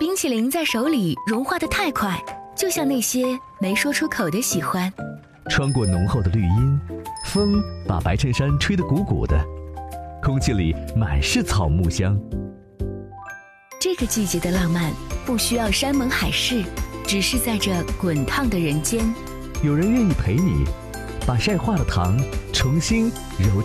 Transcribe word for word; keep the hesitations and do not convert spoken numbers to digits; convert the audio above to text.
冰淇淋在手里融化得太快，就像那些没说出口的喜欢。 穿过浓厚的绿荫，风把白衬衫吹得鼓鼓的，空气里满是草木香。 这个季节的浪漫不需要山盟海誓，只是在这滚烫的人间， 有人愿意陪你，把晒化的糖重新揉